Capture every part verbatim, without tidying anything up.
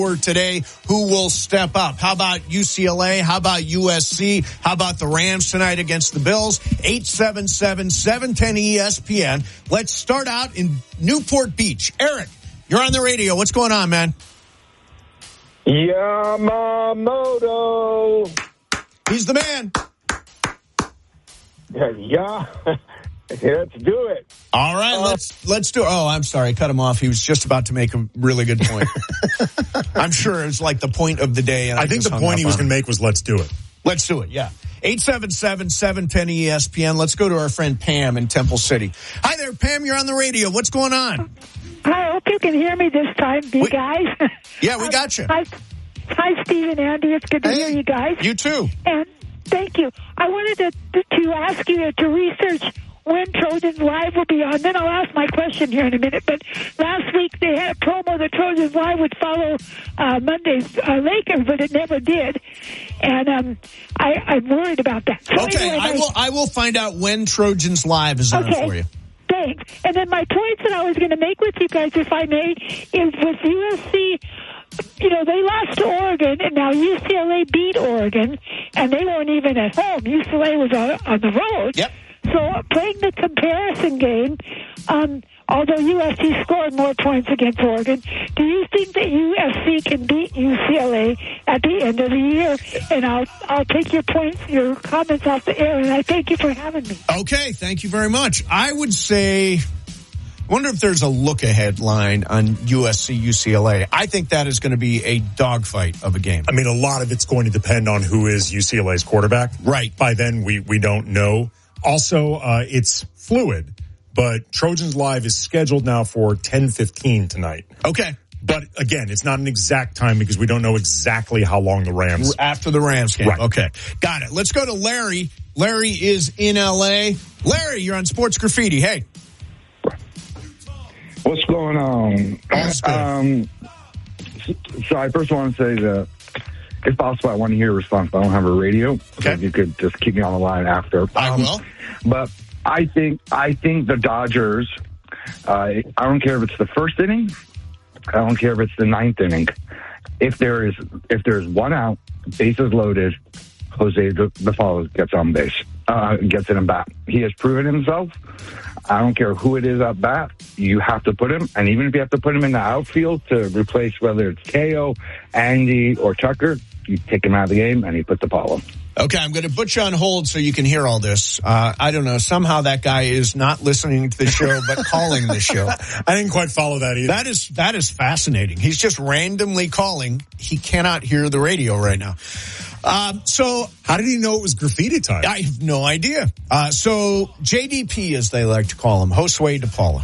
today, who will step up? How about U C L A? How about U S C? How about the Rams tonight against the Bills? eight seven seven, seven one zero, E S P N. Let's start out in Newport Beach. Eric, you're on the radio. What's going on, man? Yamamoto. He's the man. Yeah, yeah. Let's do it. All right, uh, let's let's do it. Oh, I'm sorry, cut him off. He was just about to make a really good point. I'm sure it's like the point of the day. And I, I think the point he was going to make was let's do it. Let's do it, yeah. eight seven seven, seven one zero, E S P N. Let's go to our friend Pam in Temple City. Hi there, Pam. You're on the radio. What's going on? I hope you can hear me this time, you we, guys. Yeah, we got you. Hi, hi, Steve and Andy. It's good to hey, hear you guys. You too. And thank you. I wanted to, to ask you to research when Trojans Live will be on. Then I'll ask my question here in a minute. But last week they had a promo that Trojans Live would follow uh, Monday's uh, Lakers, but it never did. And um, I, I'm worried about that. So okay, anyway, I will I will find out when Trojans Live is on okay. for you. Thanks. And then my points that I was going to make with you guys, if I may, is with U S C. You know, they lost to Oregon, and now U C L A beat Oregon, and they weren't even at home. U C L A was on, on the road. Yep. So playing the comparison game, um, although U S C scored more points against Oregon, do you think that U S C can beat U C L A at the end of the year? And I'll I'll take your points, your comments off the air, and I thank you for having me. Okay, thank you very much. I would say, I wonder if there's a look-ahead line on U S C U C L A. I think that is going to be a dogfight of a game. I mean, a lot of it's going to depend on who is U C L A's quarterback. Right. By then, we, we don't know. Also, uh, it's fluid, but Trojans Live is scheduled now for ten fifteen tonight. Okay. But again, it's not an exact time because we don't know exactly how long the Rams. After the Rams game. Right. Okay. Got it. Let's go to Larry. Larry is in L A. Larry, you're on Sports Graffiti. Hey. What's going on? Um, so I first want to say that, if possible, I want to hear a response, but I don't have a radio. Okay. So if you could just keep me on the line after. I um, will. But I think I think the Dodgers, uh, I don't care if it's the first inning. I don't care if it's the ninth inning. If there is if there is one out, bases loaded, Jose Buffalo gets on base, uh, gets it in bat. He has proven himself. I don't care who it is at bat. You have to put him, and even if you have to put him in the outfield to replace whether it's K O, Andy, or Tucker, you take him out of the game, and he puts the ball in. Okay, I'm going to put you on hold so you can hear all this. Uh, I don't know. Somehow that guy is not listening to the show, but calling the show. I didn't quite follow that either. That is, that is fascinating. He's just randomly calling. He cannot hear the radio right now. Um, so how did he know it was graffiti time? I have no idea. Uh, so J D P, as they like to call him, Josue DePaula.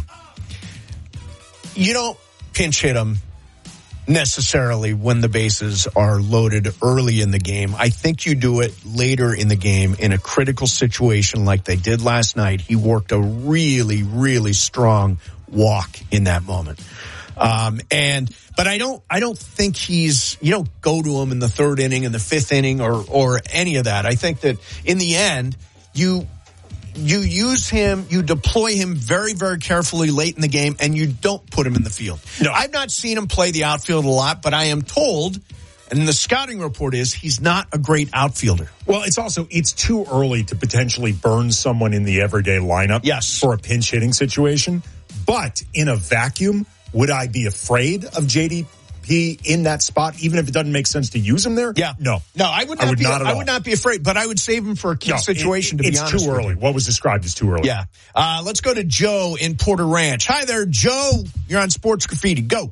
You don't pinch hit him necessarily when the bases are loaded early in the game. I think you do it later in the game in a critical situation like they did last night. He worked a really, really strong walk in that moment. Um, and, but I don't, I don't think he's, you don't go to him in the third inning, in the fifth inning, or, or any of that. I think that in the end, you, you use him, you deploy him very, very carefully late in the game, and you don't put him in the field. No. I've not seen him play the outfield a lot, but I am told, and the scouting report is, he's not a great outfielder. Well, it's also, it's too early to potentially burn someone in the everyday lineup. Yes. For a pinch hitting situation. But in a vacuum, would I be afraid of J D P in that spot, even if it doesn't make sense to use him there? Yeah. No. No, I would not, I would be, not at I all. would not be afraid, but I would save him for a key no, situation, it, to be it's honest. It's too with early. you. What was described is too early. Yeah. Uh, let's go to Joe in Porter Ranch. Hi there, Joe. You're on Sports Graffiti. Go.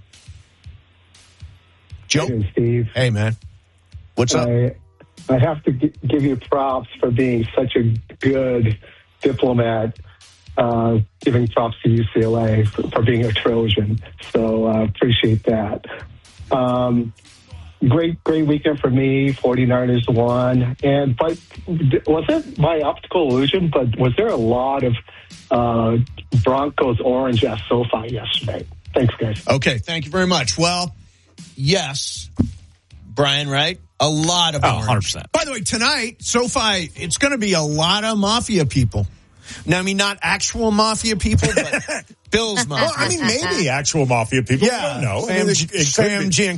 Joe. Hey, Steve. Hey, man. What's up? I, I have to g- give you props for being such a good diplomat, uh, giving props to U C L A for, for being a Trojan. So I uh, appreciate that. Um, great, great weekend for me. forty-niners won. And but was it my optical illusion? But was there a lot of uh, Broncos orange at SoFi yesterday? Thanks, guys. Okay, thank you very much. Well, yes, Brian, right? A lot of oh, orange. one hundred percent. By the way, tonight, SoFi, it's going to be a lot of Mafia people. Now, I mean, not actual Mafia people, but Bills Mafia. Well, I mean, maybe actual Mafia people. Yeah. I don't know. Sam, I mean, it, it Sam